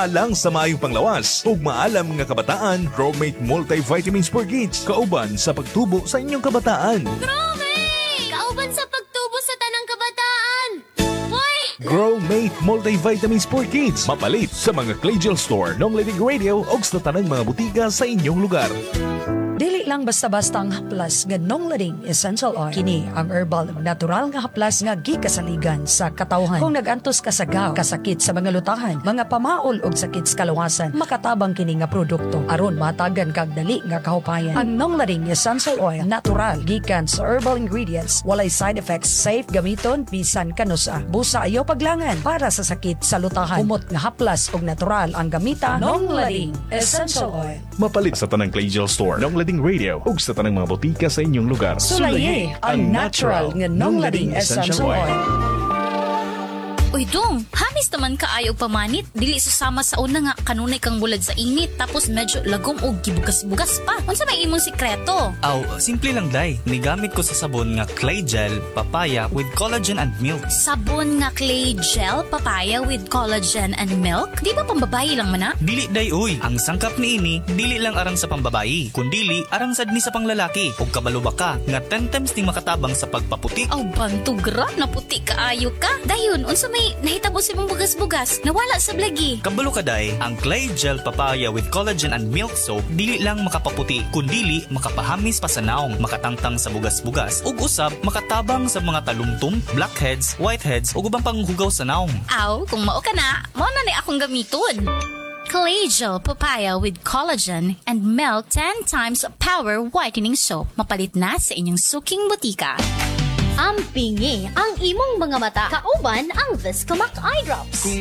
alang sa maayong panglawas ug maalam nga kabataan. Growmate Multivitamins for Kids kauban sa pagtubo sa inyong kabataan. Growmate! Kauban sa pagtubo sa tanang kabataan. Boy! Growmate Multivitamins for Kids mapalit sa mga Claygel Store, Nong Leading Radio ug sa tanang mga butika sa inyong lugar. Dili lang basta-basta ang haplas nga Nonglading Essential Oil. Kini ang herbal natural nga haplas nga gikasaligan sa katawhan. Kung nagantos ka sa gaw, kasakit sa mga lutahan, mga pamaol og sakit sa kaluwasan, makatabang kini nga produkto aron matagan kag dali nga kahupayan. Ang Nonglading Essential Oil natural gikan sa herbal ingredients, walay side effects, safe gamiton bisan kanusa. Busa ayo paglangan para sa sakit sa lutahan. Humot nga haplas og natural ang gamita. Nonglading Essential Oil. Mapalit sa tanang Claygel Store, Nong Leading Radio ug sa tanang mga butika sa inyong lugar. Sulaye ang natural nga Nonglading Essential Oil. Uy dong, hamis naman ka ayaw pamanit. Dili susama sa una nga kanunay kang bulad sa init tapos medyo lagom o gibugas-bugas pa. Unsa may imong sikreto? Simple lang day. Nigamit ko sa sabon nga clay gel, papaya with collagen and milk. Sabon nga clay gel, papaya with collagen and milk? Di ba pambabayi lang man? Dili day uy. Ang sangkap ni ini dili lang arang sa pambabayi, kundili arang sad ni sa panglalaki. Ug kabalo ba ka nga 10 times ning makatabang sa pagpaputi. Aw bantugra na puti kaayo ka. Dayon unsa may nahitabo si mong bugas-bugas nawala sa blagi. Kabalo ka day, ang clay gel papaya with collagen and milk soap dili lang makapaputi, kundili makapahamis pa sa naong, makatangtang sa bugas-bugas ug usab makatabang sa mga talumtum, blackheads, whiteheads ug ubang panghugaw sa naong. Aw, kung mao ka na, mao na ni akong gamiton. Clay gel papaya with collagen and milk 10 times power whitening soap. Mapalit na sa inyong suking butika. Ampingi ang imong mga mata. Kauban ang Viscomac Eye Drops. Kung